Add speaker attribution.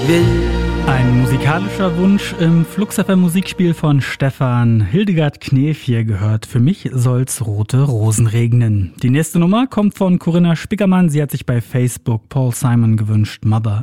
Speaker 1: will.
Speaker 2: Ein musikalischer Wunsch im Flux FM Musikspiel von Stefan. Hildegard Knef hier gehört. Für mich soll's rote Rosen regnen. Die nächste Nummer kommt von Corinna Spickermann. Sie hat sich bei Facebook Paul Simon gewünscht. Mother.